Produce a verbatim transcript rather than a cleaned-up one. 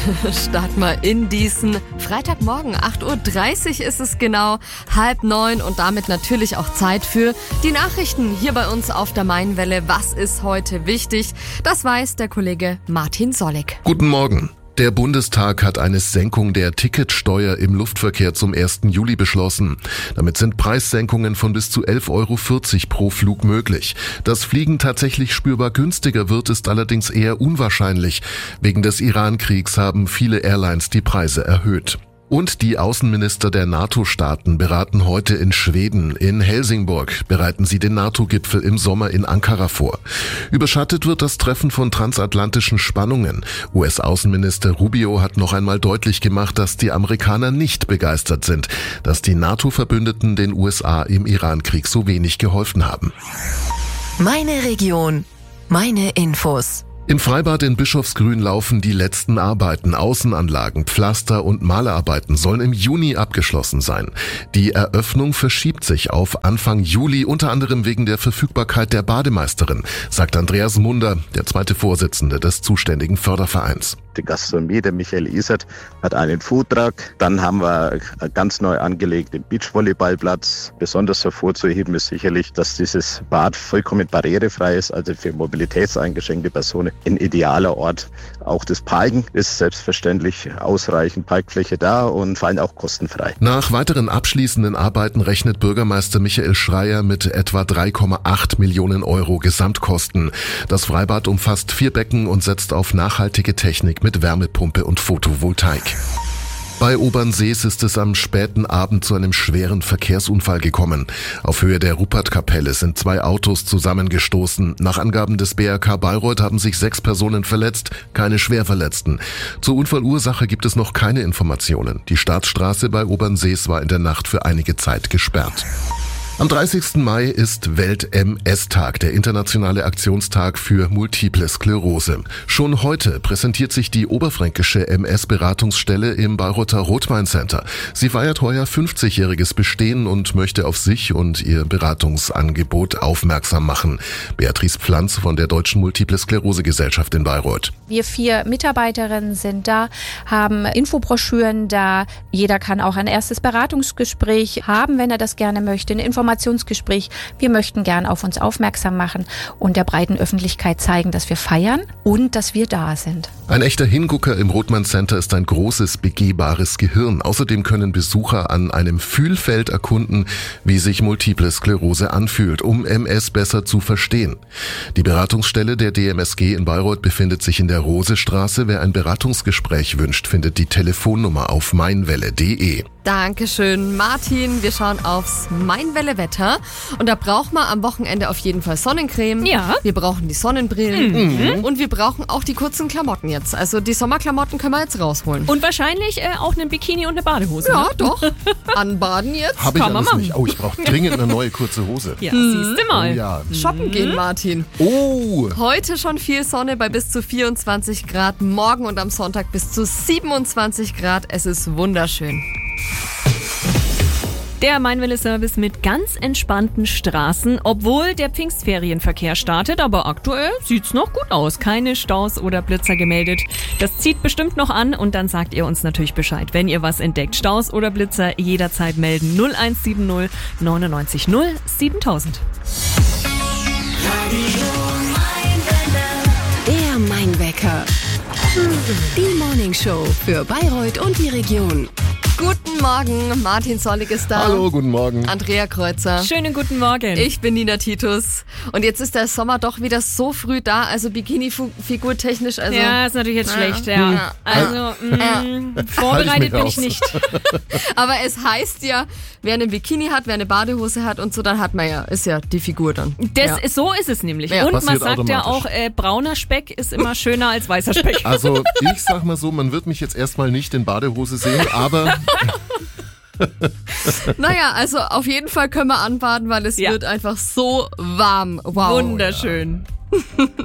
starten wir in diesen Freitagmorgen. acht Uhr dreißig ist es genau, halb neun und damit natürlich auch Zeit für die Nachrichten hier bei uns auf der Mainwelle. Was ist heute wichtig? Das weiß der Kollege Martin Sollig. Guten Morgen. Der Bundestag hat eine Senkung der Ticketsteuer im Luftverkehr zum ersten Juli beschlossen. Damit sind Preissenkungen von bis zu elf Euro vierzig pro Flug möglich. Dass Fliegen tatsächlich spürbar günstiger wird, ist allerdings eher unwahrscheinlich. Wegen des Iran-Kriegs haben viele Airlines die Preise erhöht. Und die Außenminister der NATO-Staaten beraten heute in Schweden. In Helsingborg bereiten sie den NATO-Gipfel im Sommer in Ankara vor. Überschattet wird das Treffen von transatlantischen Spannungen. U S-Außenminister Rubio hat noch einmal deutlich gemacht, dass die Amerikaner nicht begeistert sind, dass die NATO-Verbündeten den U S A im Iran-Krieg so wenig geholfen haben. Meine Region, meine Infos. Im Freibad in Bischofsgrün laufen die letzten Arbeiten. Außenanlagen, Pflaster und Malerarbeiten sollen im Juni abgeschlossen sein. Die Eröffnung verschiebt sich auf Anfang Juli, unter anderem wegen der Verfügbarkeit der Bademeisterin, sagt Andreas Munder, der zweite Vorsitzende des zuständigen Fördervereins. Die Gastronomie, der Michael Isert, hat einen Foodtruck. Dann haben wir ganz neu angelegt den Beachvolleyballplatz. Besonders hervorzuheben ist sicherlich, dass dieses Bad vollkommen barrierefrei ist, also für mobilitätseingeschränkte Personen ein idealer Ort. Auch das Parken ist selbstverständlich ausreichend Parkfläche da und vor allem auch kostenfrei. Nach weiteren abschließenden Arbeiten rechnet Bürgermeister Michael Schreier mit etwa drei Komma acht Millionen Euro Gesamtkosten. Das Freibad umfasst vier Becken und setzt auf nachhaltige Technik mit Wärmepumpe und Photovoltaik. Bei Obernsees ist es am späten Abend zu einem schweren Verkehrsunfall gekommen. Auf Höhe der Ruppertkapelle sind zwei Autos zusammengestoßen. Nach Angaben des B R K Bayreuth haben sich sechs Personen verletzt, keine Schwerverletzten. Zur Unfallursache gibt es noch keine Informationen. Die Staatsstraße bei Obernsees war in der Nacht für einige Zeit gesperrt. Am dreißigsten Mai ist Welt-M S-Tag, der internationale Aktionstag für Multiple Sklerose. Schon heute präsentiert sich die oberfränkische M S-Beratungsstelle im Bayreuther Rothmein Center. Sie feiert heuer fünfzigjähriges Bestehen und möchte auf sich und ihr Beratungsangebot aufmerksam machen. Beatrice Pflanz von der Deutschen Multiple Sklerose Gesellschaft in Bayreuth. Wir vier Mitarbeiterinnen sind da, haben Infobroschüren da. Jeder kann auch ein erstes Beratungsgespräch haben, wenn er das gerne möchte. Eine Informationsgespräch. Wir möchten gern auf uns aufmerksam machen und der breiten Öffentlichkeit zeigen, dass wir feiern und dass wir da sind. Ein echter Hingucker im Rothmann Center ist ein großes, begehbares Gehirn. Außerdem können Besucher an einem Fühlfeld erkunden, wie sich Multiple Sklerose anfühlt, um M S besser zu verstehen. Die Beratungsstelle der D M S G in Bayreuth befindet sich in der Rosestraße. Wer ein Beratungsgespräch wünscht, findet die Telefonnummer auf mainwelle punkt de. Dankeschön, Martin. Wir schauen aufs Mainwelle-Wetter. Und da braucht man am Wochenende auf jeden Fall Sonnencreme. Ja. Wir brauchen die Sonnenbrillen. Mhm. Und wir brauchen auch die kurzen Klamotten jetzt. Also die Sommerklamotten können wir jetzt rausholen. Und wahrscheinlich äh, auch einen Bikini und eine Badehose. Ja, ne? doch. Anbaden jetzt. Habe ich Kann man alles machen. nicht. Oh, ich brauche dringend eine neue kurze Hose. Ja, siehst du mal. Oh ja. Shoppen gehen, Martin. Oh! Heute schon viel Sonne bei bis zu vierundzwanzig Grad. Morgen und am Sonntag bis zu siebenundzwanzig Grad. Es ist wunderschön. Der Mainwelle-Service mit ganz entspannten Straßen, obwohl der Pfingstferienverkehr startet. Aber aktuell sieht's noch gut aus. Keine Staus oder Blitzer gemeldet. Das zieht bestimmt noch an und dann sagt ihr uns natürlich Bescheid, wenn ihr was entdeckt. Staus oder Blitzer jederzeit melden. null eins sieben null neunundneunzig null siebentausend. Der Mainwecker. Die Morningshow für Bayreuth und die Region. Guten Morgen, Martin Sollig ist da. Hallo, guten Morgen. Andrea Kreuzer. Schönen guten Morgen. Ich bin Nina Titus. Und jetzt ist der Sommer doch wieder so früh da, also Bikini-Figur technisch. Also ja, ist natürlich jetzt ja. schlecht, ja. Ja. Also, mh, vorbereitet bin ich nicht. Aber es heißt ja, wer einen Bikini hat, wer eine Badehose hat und so, dann hat man ja, ist ja die Figur dann. Das ja. ist, so ist es nämlich. Ja. Und man Passiert sagt ja auch, automatisch. äh, brauner Speck ist immer schöner als weißer Speck. Also ich sag mal so, man wird mich jetzt erstmal nicht in Badehose sehen, aber... Naja, also auf jeden Fall können wir anbaden, weil es Ja. wird einfach so warm. Wow. Wunderschön.